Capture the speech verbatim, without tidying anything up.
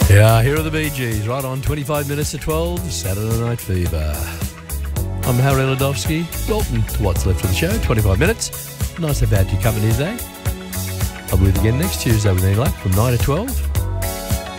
Yeah, here are the Bee Gees, right on twenty-five minutes to twelve, Saturday Night Fever. I'm Harry Ladovsky. Welcome to what's left of the show, twenty-five minutes. Nice to have had your company today. I'll be with you again next Tuesday with any luck from nine to twelve.